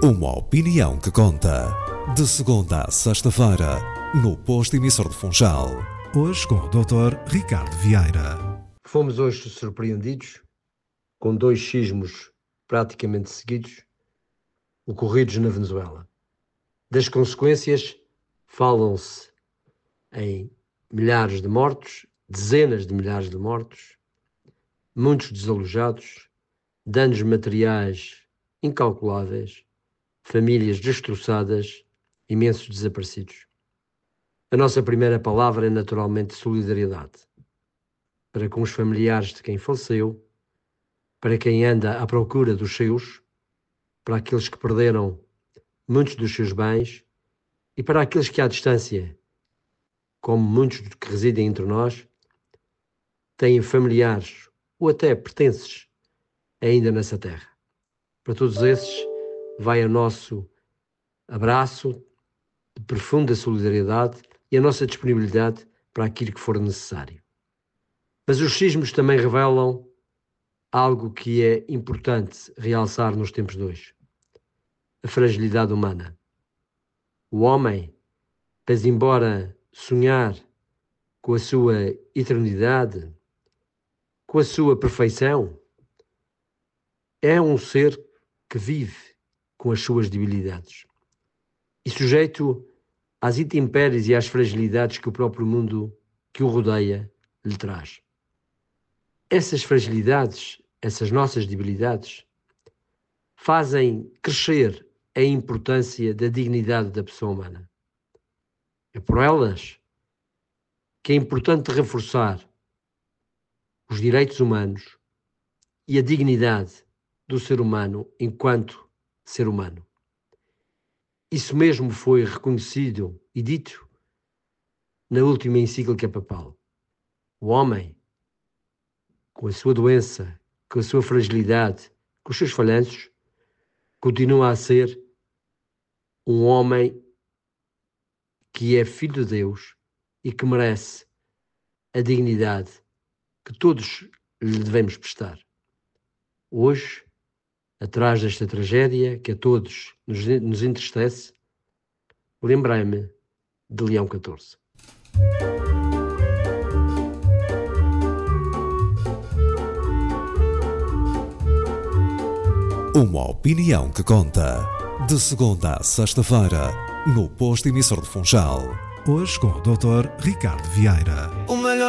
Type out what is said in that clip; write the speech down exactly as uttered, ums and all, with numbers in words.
Uma opinião que conta. De segunda a sexta-feira, no posto emissor de Funchal. Hoje com o doutor Ricardo Vieira. Fomos hoje surpreendidos com dois sismos praticamente seguidos ocorridos na Venezuela. Das consequências, falam-se em milhares de mortos, dezenas de milhares de mortos, muitos desalojados, danos materiais incalculáveis, famílias destroçadas, imensos desaparecidos. A nossa primeira palavra é naturalmente solidariedade, para com os familiares de quem faleceu, para quem anda à procura dos seus, para aqueles que perderam muitos dos seus bens e para aqueles que à distância, como muitos que residem entre nós, têm familiares ou até pertences ainda nessa terra. Para todos esses, vai o nosso abraço de profunda solidariedade e a nossa disponibilidade para aquilo que for necessário. Mas os sismos também revelam algo que é importante realçar nos tempos de hoje: a fragilidade humana. O homem, pese embora sonhar com a sua eternidade, com a sua perfeição, é um ser que vive com as suas debilidades e sujeito às intempéries e às fragilidades que o próprio mundo que o rodeia lhe traz. Essas fragilidades, essas nossas debilidades, fazem crescer a importância da dignidade da pessoa humana. É por elas que é importante reforçar os direitos humanos e a dignidade do ser humano enquanto ser humano. Isso mesmo foi reconhecido e dito na última encíclica papal. O homem, com a sua doença, com a sua fragilidade, com os seus falhanços, continua a ser um homem que é filho de Deus e que merece a dignidade que todos lhe devemos prestar. Hoje, atrás desta tragédia que a todos nos, nos entristece, lembrei-me de Leão catorze. Uma opinião que conta. De segunda a sexta-feira, no posto emissor de Funchal. Hoje com o doutor Ricardo Vieira.